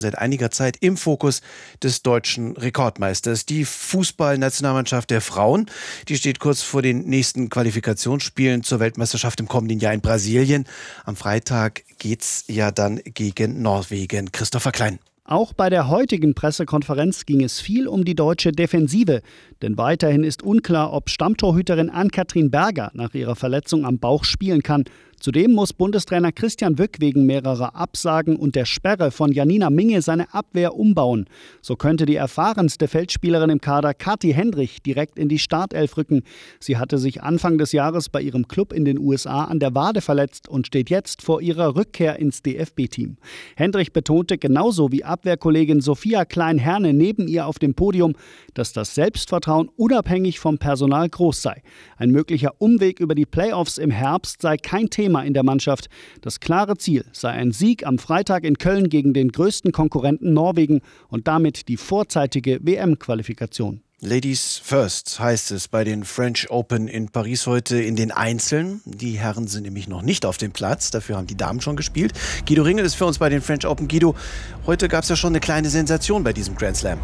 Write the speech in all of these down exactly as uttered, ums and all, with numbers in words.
seit einiger Zeit im Fokus des deutschen Rekordmeisters. Die Fußballnationalmannschaft der Frauen, die steht kurz vor den nächsten Qualifikationsspielen zur Weltmeisterschaft im kommenden Jahr in Brasilien. Am Freitag geht's ja dann gegen Norwegen. Christopher Klein. Auch bei der heutigen Pressekonferenz ging es viel um die deutsche Defensive. Denn weiterhin ist unklar, ob Stammtorhüterin Ann-Kathrin Berger nach ihrer Verletzung am Bauch spielen kann. Zudem muss Bundestrainer Christian Wück wegen mehrerer Absagen und der Sperre von Janina Minge seine Abwehr umbauen. So könnte die erfahrenste Feldspielerin im Kader Kathi Hendrich direkt in die Startelf rücken. Sie hatte sich Anfang des Jahres bei ihrem Club in den U S A an der Wade verletzt und steht jetzt vor ihrer Rückkehr ins D F B-Team. Hendrich betonte genauso wie Abwehrkollegin Sophia Klein-Herne neben ihr auf dem Podium, dass das Selbstvertrauen unabhängig vom Personal groß sei. Ein möglicher Umweg über die Playoffs im Herbst sei kein Thema in der Mannschaft. Das klare Ziel sei ein Sieg am Freitag in Köln gegen den größten Konkurrenten Norwegen und damit die vorzeitige W M-Qualifikation. Ladies first heißt es bei den French Open in Paris heute in den Einzeln. Die Herren sind nämlich noch nicht auf dem Platz, dafür haben die Damen schon gespielt. Guido Ringel ist für uns bei den French Open. Guido, heute gab es ja schon eine kleine Sensation bei diesem Grand Slam.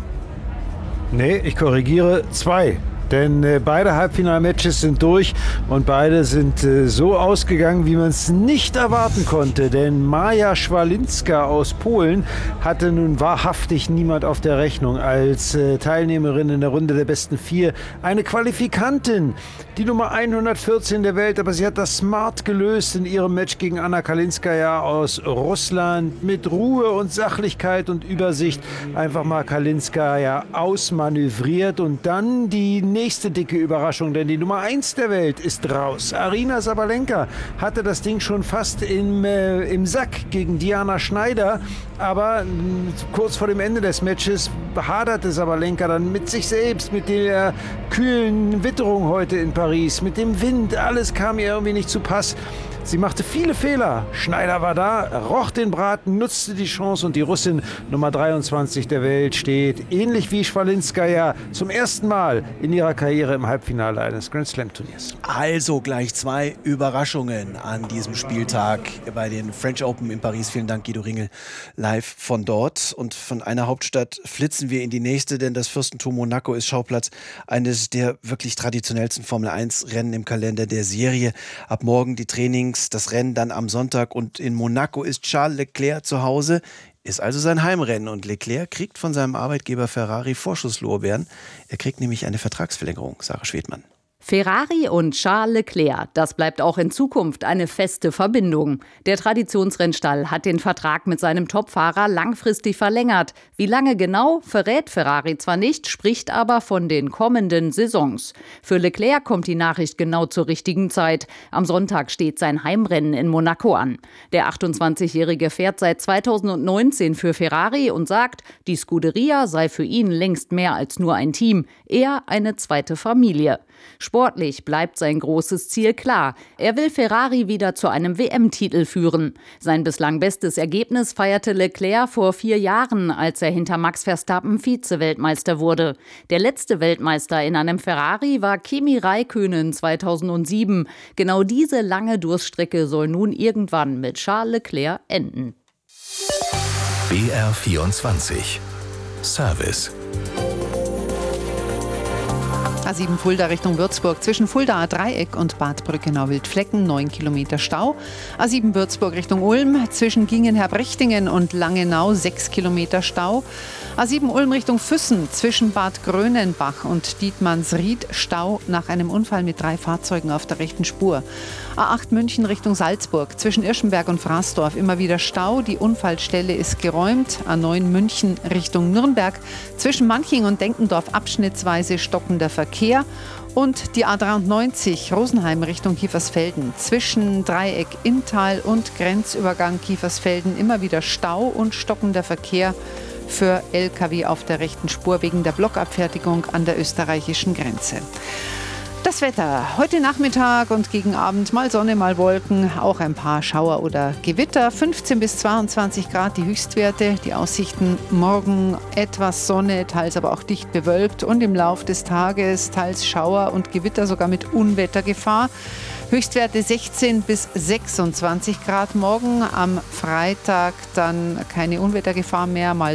Nee, ich korrigiere, zwei. Denn äh, beide Halbfinalmatches sind durch und beide sind äh, so ausgegangen, wie man es nicht erwarten konnte. Denn Maja Schwalinska aus Polen hatte nun wahrhaftig niemand auf der Rechnung als äh, Teilnehmerin in der Runde der besten vier. Eine Qualifikantin, die Nummer hundertvierzehn der Welt, aber sie hat das smart gelöst in ihrem Match gegen Anna Kalinskaya aus Russland. Mit Ruhe und Sachlichkeit und Übersicht einfach mal Kalinskaya ausmanövriert und dann die nächste dicke Überraschung, denn die Nummer eins der Welt ist raus. Aryna Sabalenka hatte das Ding schon fast im, äh, im Sack gegen Diana Schneider, aber mh, kurz vor dem Ende des Matches haderte Sabalenka dann mit sich selbst, mit der kühlen Witterung heute in Paris, mit dem Wind, alles kam ihr irgendwie nicht zu Pass. Sie machte viele Fehler. Schneider war da, roch den Braten, nutzte die Chance und die Russin Nummer dreiundzwanzig der Welt steht, ähnlich wie Schwalinskaya, zum ersten Mal in ihrer Karriere im Halbfinale eines Grand Slam Turniers. Also gleich zwei Überraschungen an diesem Spieltag bei den French Open in Paris. Vielen Dank, Guido Ringel, live von dort. Und von einer Hauptstadt flitzen wir in die nächste, denn das Fürstentum Monaco ist Schauplatz eines der wirklich traditionellsten Formel eins Rennen im Kalender der Serie. Ab morgen die Trainings, das Rennen dann am Sonntag und in Monaco ist Charles Leclerc zu Hause. Ist also sein Heimrennen und Leclerc kriegt von seinem Arbeitgeber Ferrari Vorschusslorbeeren. Er kriegt nämlich eine Vertragsverlängerung, Sarah Schwedmann. Ferrari und Charles Leclerc, das bleibt auch in Zukunft eine feste Verbindung. Der Traditionsrennstall hat den Vertrag mit seinem Topfahrer langfristig verlängert. Wie lange genau, verrät Ferrari zwar nicht, spricht aber von den kommenden Saisons. Für Leclerc kommt die Nachricht genau zur richtigen Zeit. Am Sonntag steht sein Heimrennen in Monaco an. Der achtundzwanzigjährige fährt seit zweitausendneunzehn für Ferrari und sagt, die Scuderia sei für ihn längst mehr als nur ein Team, eher eine zweite Familie. Sportlich bleibt sein großes Ziel klar. Er will Ferrari wieder zu einem W M-Titel führen. Sein bislang bestes Ergebnis feierte Leclerc vor vier Jahren, als er hinter Max Verstappen Vize-Weltmeister wurde. Der letzte Weltmeister in einem Ferrari war Kimi Räikkönen zweitausendsieben. Genau diese lange Durststrecke soll nun irgendwann mit Charles Leclerc enden. B R vierundzwanzig Service. A sieben Fulda Richtung Würzburg, zwischen Fuldaer Dreieck und Bad Brückenau-Wildflecken, neun Kilometer Stau. A sieben Würzburg Richtung Ulm, zwischen Gingenherbrechtingen und Langenau, sechs Kilometer Stau. A sieben Ulm Richtung Füssen, zwischen Bad Grönenbach und Dietmannsried, Stau nach einem Unfall mit drei Fahrzeugen auf der rechten Spur. A acht München Richtung Salzburg, zwischen Irschenberg und Fraßdorf immer wieder Stau, die Unfallstelle ist geräumt. A neun München Richtung Nürnberg, zwischen Manching und Denkendorf abschnittsweise stockender Verkehr. Und die A dreiundneunzig Rosenheim Richtung Kiefersfelden, zwischen Dreieck Inntal und Grenzübergang Kiefersfelden immer wieder Stau und stockender Verkehr für L K W auf der rechten Spur wegen der Blockabfertigung an der österreichischen Grenze. Das Wetter. Heute Nachmittag und gegen Abend mal Sonne, mal Wolken, auch ein paar Schauer oder Gewitter. fünfzehn bis zweiundzwanzig Grad die Höchstwerte. Die Aussichten morgen etwas Sonne, teils aber auch dicht bewölkt und im Lauf des Tages teils Schauer und Gewitter, sogar mit Unwettergefahr. Höchstwerte sechzehn bis sechsundzwanzig Grad morgen. Am Freitag dann keine Unwettergefahr mehr, mal